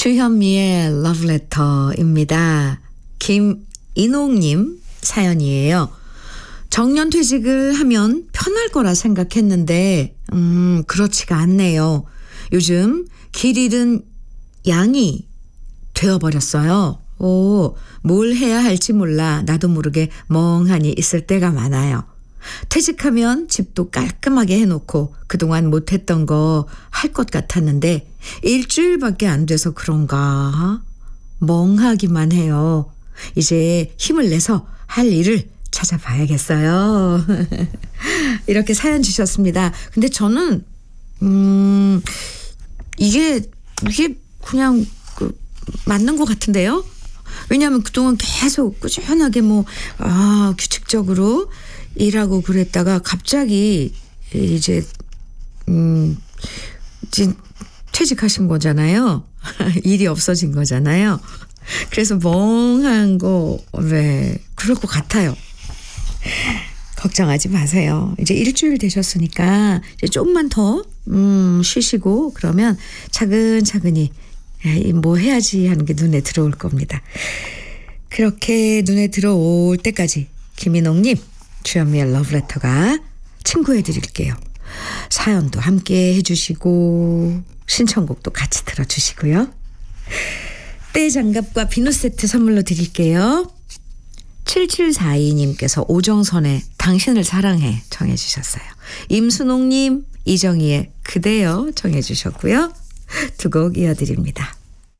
주현미의 러브레터입니다. 김인옥님 사연이에요. 정년퇴직을 하면 편할 거라 생각했는데 그렇지가 않네요. 요즘 길 잃은 양이 되어버렸어요. 뭘 해야 할지 몰라 나도 모르게 멍하니 있을 때가 많아요. 퇴직하면 집도 깔끔하게 해놓고 그동안 못했던 거 할 것 같았는데 일주일밖에 안 돼서 그런가 멍하기만 해요. 이제 힘을 내서 할 일을 찾아봐야겠어요. 이렇게 사연 주셨습니다. 근데 저는 이게 그냥 맞는 것 같은데요. 왜냐하면 그동안 계속 꾸준하게 규칙적으로 일하고 그랬다가 갑자기 이제 퇴직하신 거잖아요. 일이 없어진 거잖아요. 그래서 멍한 거, 그럴 것 같아요. 걱정하지 마세요. 이제 일주일 되셨으니까 이제 좀만 더 쉬시고 그러면 차근차근히 뭐 해야지 하는 게 눈에 들어올 겁니다. 그렇게 눈에 들어올 때까지 김인옥님 주현미의 러브레터가 친구해 드릴게요. 사연도 함께 해주시고 신청곡도 같이 들어주시고요. 때 장갑과 비누 세트 선물로 드릴게요. 7742님께서 오정선의 당신을 사랑해 정해 주셨어요. 임순옥님 이정희의 그대여 정해 주셨고요. 두 곡 이어드립니다.